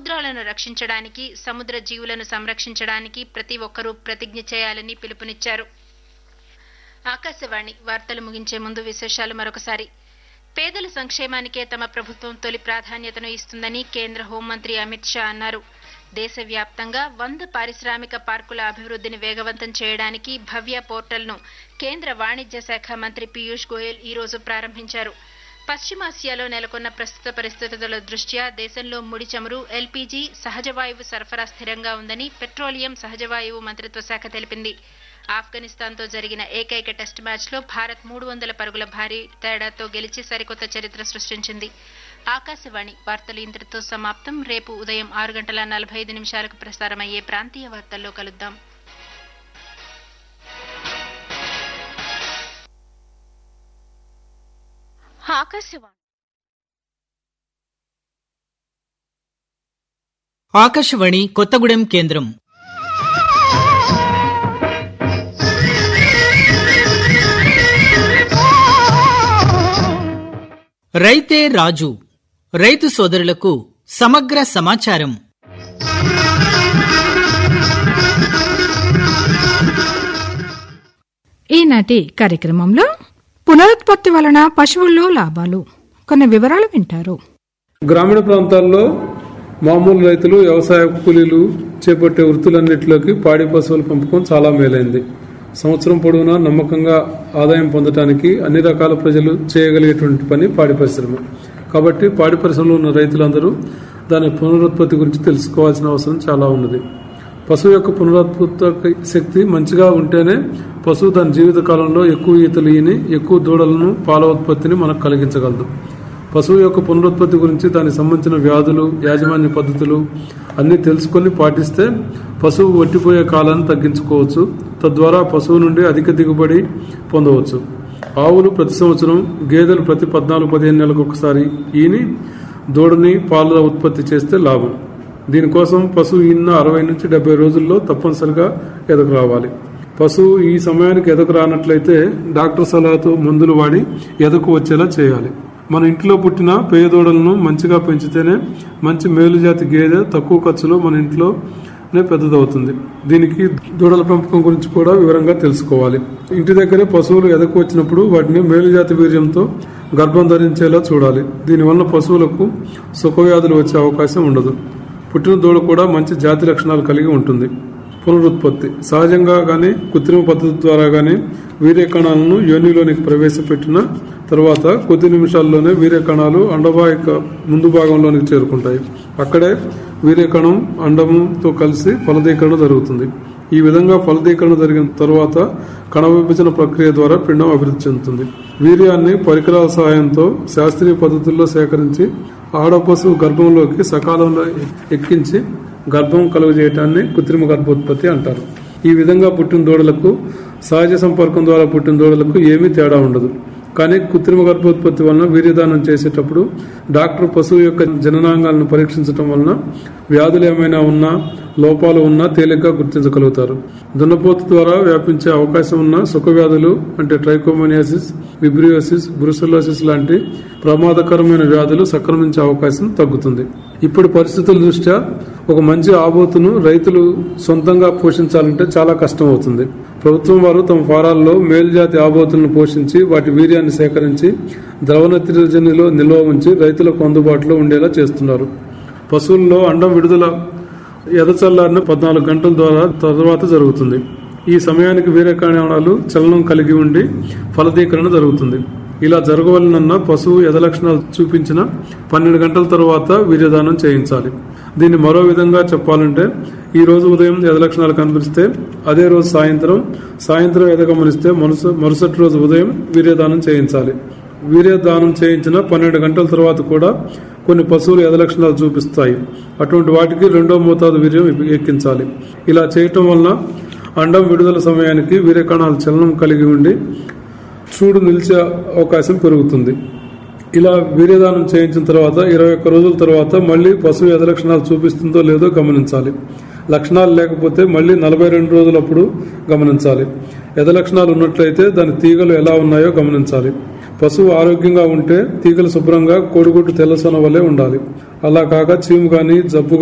సముద్రాలను రక్షించడానికి, సముద్ర జీవులను సంరక్షించడానికి ప్రతి ఒక్కరూ ప్రతిజ్ఞ చేయాలని పిలుపునిచ్చారు. ఆకాశవాణి వార్తలు ముగించే ముందు విశేషాలు మరొకసారి. పేదల సంక్షేమానికే తమ ప్రభుత్వం తొలి ప్రాధాన్యతను ఇస్తుందని కేంద్ర హోంమంత్రి అమిత్ షా అన్నారు. దేశవ్యాప్తంగా 100 పారిశ్రామిక పార్కుల అభివృద్ధిని వేగవంతం చేయడానికి భవ్య పోర్టల్ను కేంద్ర వాణిజ్య శాఖ మంత్రి పీయూష్ గోయల్ ఈ రోజు ప్రారంభించారు. పశ్చిమాసియాలో నెలకొన్న ప్రస్తుత పరిస్థితుల దృష్ట్యా దేశంలో ముడి చమురు, ఎల్పీజీ, సహజవాయువు సరఫరా స్థిరంగా ఉందని పెట్రోలియం, సహజవాయువు మంత్రిత్వ శాఖ తెలిపింది. ఆఫ్ఘనిస్తాన్తో జరిగిన ఏకైక టెస్టు మ్యాచ్లో భారత్ 300 పరుగుల భారీ తేడాతో గెలిచి సరికొత్త చరిత్ర సృష్టించింది. ఆకాశవాణి వార్తలు ఇంతటితో సమాప్తం. రేపు ఉదయం 6:45 ప్రసారమయ్యే ప్రాంతీయ వార్తల్లో కలుద్దాం. ఆకాశవాణి కొత్తగూడెం కేంద్రం. రైతే రాజు, రైతు సోదరులకు సమగ్ర సమాచారం. ఈనాటి కార్యక్రమంలో పునరుత్పత్తి వలన పశువుల్లో లాభాలు, కొన్ని వివరాలు వింటారు. గ్రామీణ ప్రాంతాల్లో మామూలు రైతులు, వ్యవసాయ కూలీలు చేపట్టే వృత్తులన్నింటిలోకి పాడి పశువుల పెంపకం చాలా మేలైంది. సంవత్సరం పొడవునా నమ్మకంగా ఆదాయం పొందడానికి అన్ని రకాల ప్రజలు చేయగలిగేటువంటి పని పాడి పరిశ్రమ. కాబట్టి పాడి పరిశ్రమలో ఉన్న రైతులందరూ దాని పునరుత్పత్తి గురించి తెలుసుకోవాల్సిన అవసరం చాలా ఉన్నది. పశువు యొక్క పునరుత్పత్తి శక్తి మంచిగా ఉంటేనే పశువు దాని జీవిత కాలంలో ఎక్కువ ఈతలు ఈని ఎక్కువ దూడలను, పాల ఉత్పత్తిని మనకు కలిగించగలదు. పశువు యొక్క పునరుత్పత్తి గురించి దానికి సంబంధించిన వ్యాధులు, యాజమాన్య పద్ధతులు అన్ని తెలుసుకొని పాటిస్తే పశువు ఒట్టిపోయే కాలాన్ని తగ్గించుకోవచ్చు. తద్వారా పశువు నుండి అధిక దిగుబడి పొందవచ్చు. ఆవులు ప్రతి సంవత్సరం, గేదెలు ప్రతి 14-15 నెలలకు ఒకసారి ఈని దూడని, పాల ఉత్పత్తి చేస్తే లాభం. దీనికోసం పశువు ఈన 60 నుంచి 70 రోజుల్లో తప్పనిసరిగా ఎదకు రావాలి. పశువు ఈ సమయానికి ఎదకు రానట్లయితే డాక్టర్ సలహాతో మందులు వాడి ఎదకు వచ్చేలా చేయాలి. మన ఇంట్లో పుట్టిన పేదోడలను మంచిగా పెంచితేనే మంచి మేలుజాతి గేదె తక్కువ ఖర్చులో మన ఇంట్లోనే పెద్దదవుతుంది. దీనికి దూడల పెంపకం గురించి కూడా వివరంగా తెలుసుకోవాలి. ఇంటి దగ్గరే పశువులు ఎదకు వచ్చినప్పుడు వాటిని మేలుజాతి వీర్యంతో గర్భం ధరించేలా చూడాలి. దీనివల్ల పశువులకు సుఖవ్యాధులు వచ్చే అవకాశం ఉండదు. పుట్టిన దూడ కూడా మంచి జాతి లక్షణాలు కలిగి ఉంటుంది. పునరుత్పత్తి సహజంగా గానీ కృత్రిమ పద్ధతి ద్వారా గానీ వీర్యకణాలను యోనిలోనికి ప్రవేశపెట్టిన తర్వాత కొద్ది నిమిషాల్లోనే వీర్యకణాలు అండవాహిక ముందు భాగంలోనికి చేరుకుంటాయి. అక్కడే వీర్యకణం అండముతో కలిసి ఫలదీకరణ జరుగుతుంది. ఈ విధంగా ఫలదీకరణ జరిగిన తర్వాత కణ విభజన ప్రక్రియ ద్వారా పిండం అభివృద్ధి చెందుతుంది. వీర్యాన్ని పరికరాల సహాయంతో శాస్త్రీయ పద్ధతుల్లో సేకరించి ఆడపశువు గర్భంలోకి సకాలంలో ఎక్కించి గర్భం కలుగజేయటాన్ని కృత్రిమ గర్భోత్పత్తి అంటారు. ఈ విధంగా పుట్టిన దూడలకు సహజ సంపర్కం ద్వారా పుట్టిన దూడలకు ఏమీ తేడా ఉండదు. కానీ కృత్రిమ గర్భోత్పత్తి వలన వీర్యదానం చేసేటప్పుడు డాక్టర్ పశువు యొక్క జననాంగాలను పరీక్షించడం వలన వ్యాధులు ఏమైనా ఉన్నా, లోపాలు ఉన్నా తేలిగ్గా గుర్తించగలుగుతారు. దున్నపోతు ద్వారా వ్యాపించే అవకాశం ఉన్న సుఖవ్యాధులు అంటే ట్రైకోమోనియాసిస్, విబ్రియోసిస్, బ్రుసెల్లోసిస్ లాంటి ప్రమాదకరమైన వ్యాధులు సంక్రమించే అవకాశం తగ్గుతుంది. ఇప్పుడు పరిస్థితుల దృష్ట్యా ఒక మంచి ఆబోతును రైతులు సొంతంగా పోషించాలంటే చాలా కష్టం అవుతుంది. ప్రభుత్వం వారు తమ ఫారాల్లో మేలుజాతి ఆబోతులను పోషించి వాటి వీర్యాన్ని సేకరించి ద్రవ నత్రజనిలో నిల్వ ఉంచి రైతులకు అందుబాటులో ఉండేలా చేస్తున్నారు. పశువుల్లో అండం విడుదల ఎదచల్లారిన 14 గంటల తర్వాత జరుగుతుంది. ఈ సమయానికి వీర్యకణాలు చలనం కలిగి ఉండి ఫలదీకరణ జరుగుతుంది. ఇలా జరగవలనన్న పశువు ఎద లక్షణాలు చూపించిన 12 గంటల తర్వాత వీర్యదానం చేయించాలి. దీన్ని మరో విధంగా చెప్పాలంటే ఈ రోజు ఉదయం ఎద లక్షణాలు కనిపిస్తే అదే రోజు సాయంత్రం ఎద గమనిస్తే మరుసటి రోజు ఉదయం వీర్యదానం చేయించాలి. వీర్యదానం చేయించిన 12 గంటల తర్వాత కూడా కొన్ని పశువులు ఎద లక్షణాలు చూపిస్తాయి. అటువంటి వాటికి 2వ మోతాదు వీర్యం ఎక్కించాలి. ఇలా చేయటం వలన అండం విడుదల సమయానికి వీర్యకణాలు చలనం కలిగి ఉండి చూడు నిలిచే అవకాశం పెరుగుతుంది. ఇలా వీర్యదానం చేయించిన తర్వాత 21 రోజుల తర్వాత మళ్లీ పశువు ఎద లక్షణాలు చూపిస్తుందో లేదో గమనించాలి. లక్షణాలు లేకపోతే మళ్లీ 42 రోజులప్పుడు గమనించాలి. ఎద లక్షణాలు ఉన్నట్లయితే దాని తీగలు ఎలా ఉన్నాయో గమనించాలి. పశువు ఆరోగ్యంగా ఉంటే తీగలు శుభ్రంగా కోడిగుడ్డు తెల్లసొన వలె ఉండాలి. అలా కాక చీము గాని, జబ్బు